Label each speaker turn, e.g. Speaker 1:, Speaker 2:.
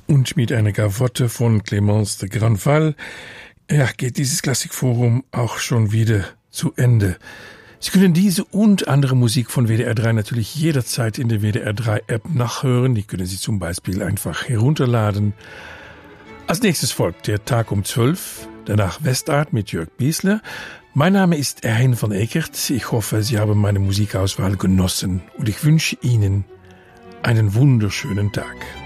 Speaker 1: Und mit einer Gavotte von Clémence de Grandval geht dieses Klassikforum auch schon wieder zu Ende. Sie können diese und andere Musik von WDR 3 natürlich jederzeit in der WDR 3 App nachhören. Die können Sie zum Beispiel einfach herunterladen. Als nächstes folgt der Tag um 12, danach Westart mit Jörg Biesler. Mein Name ist Hein van Ekert. Ich hoffe, Sie haben meine Musikauswahl genossen und ich wünsche Ihnen einen wunderschönen Tag.